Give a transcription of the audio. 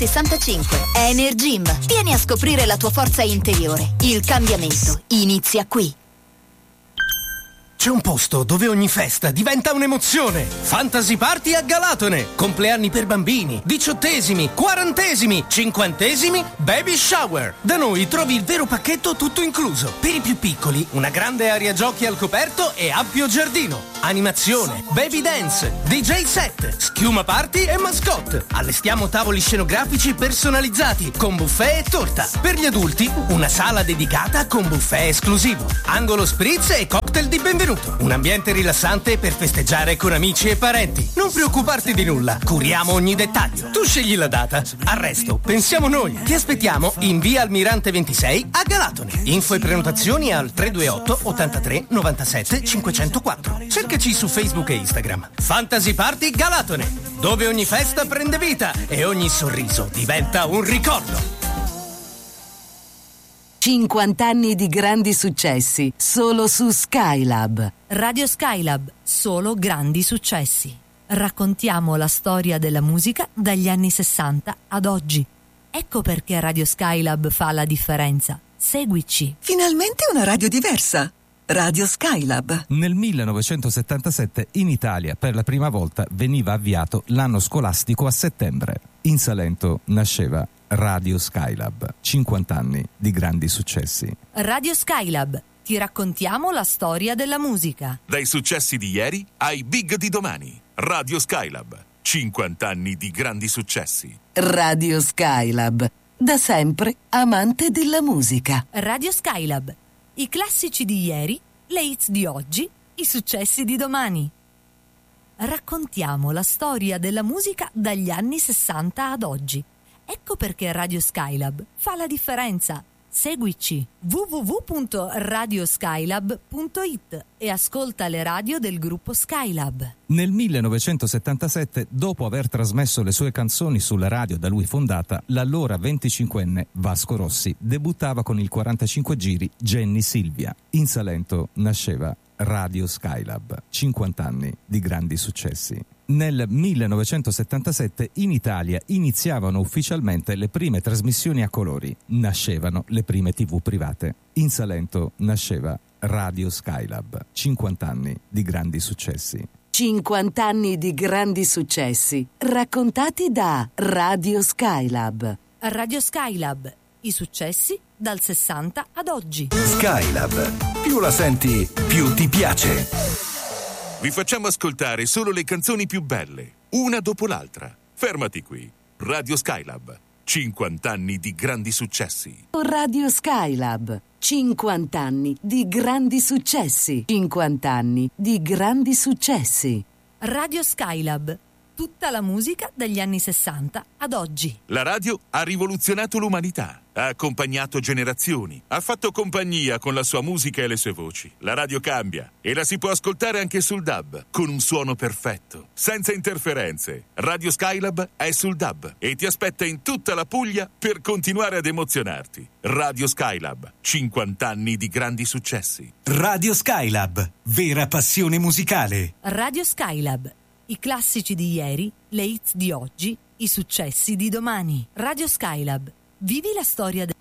65. Energym. Vieni a scoprire la tua forza interiore. Il cambiamento inizia qui. C'è un posto dove ogni festa diventa un'emozione. Fantasy Party a Galatone. Compleanni per bambini, 18esimi, 40esimi, 50esimi, baby shower. Da noi trovi il vero pacchetto tutto incluso. Per i più piccoli, una grande area giochi al coperto e ampio giardino. Animazione, baby dance, DJ set, schiuma party e mascotte. Allestiamo tavoli scenografici personalizzati con buffet e torta. Per gli adulti, una sala dedicata con buffet esclusivo. Angolo spritz e cocktail di benvenuto. Un ambiente rilassante per festeggiare con amici e parenti. Non preoccuparti di nulla, curiamo ogni dettaglio. Tu scegli la data, al resto pensiamo noi. Ti aspettiamo in via Almirante 26 a Galatone. Info e prenotazioni al 328 83 97 504. Cercaci su Facebook e Instagram. Fantasy Party Galatone, dove ogni festa prende vita e ogni sorriso diventa un ricordo. 50 anni di grandi successi, solo su Skylab. Radio Skylab, solo grandi successi. Raccontiamo la storia della musica dagli anni 60 ad oggi. Ecco perché Radio Skylab fa la differenza. Seguici. Finalmente una radio diversa. Radio Skylab. Nel 1977 in Italia per la prima volta veniva avviato l'anno scolastico a settembre. In Salento nasceva Radio Skylab, 50 anni di grandi successi. Radio Skylab, ti raccontiamo la storia della musica. Dai successi di ieri ai big di domani. Radio Skylab, 50 anni di grandi successi. Radio Skylab, da sempre amante della musica. Radio Skylab, i classici di ieri, le hits di oggi, i successi di domani. Raccontiamo la storia della musica dagli anni 60 ad oggi. Ecco perché Radio Skylab fa la differenza. Seguici www.radioskylab.it e ascolta le radio del gruppo Skylab. Nel 1977, dopo aver trasmesso le sue canzoni sulla radio da lui fondata, l'allora 25enne Vasco Rossi debuttava con il 45 giri Jenny Silvia. In Salento nasceva Radio Skylab, 50 anni di grandi successi. Nel 1977 in Italia iniziavano ufficialmente le prime trasmissioni a colori, nascevano le prime TV private. In Salento nasceva Radio Skylab, 50 anni di grandi successi. 50 anni di grandi successi, raccontati da Radio Skylab. Radio Skylab, i successi dal 60 ad oggi. Skylab, più la senti, più ti piace. Vi facciamo ascoltare solo le canzoni più belle, una dopo l'altra. Fermati qui. Radio Skylab, 50 anni di grandi successi. Radio Skylab, 50 anni di grandi successi. 50 anni di grandi successi. Radio Skylab, tutta la musica dagli anni 60 ad oggi. La radio ha rivoluzionato l'umanità, ha accompagnato generazioni, ha fatto compagnia con la sua musica e le sue voci. La radio cambia e la si può ascoltare anche sul DAB, con un suono perfetto, senza interferenze. Radio Skylab è sul DAB e ti aspetta in tutta la Puglia per continuare ad emozionarti. Radio Skylab, 50 anni di grandi successi. Radio Skylab, vera passione musicale. Radio Skylab, i classici di ieri, le hits di oggi, i successi di domani. Radio Skylab, vivi la storia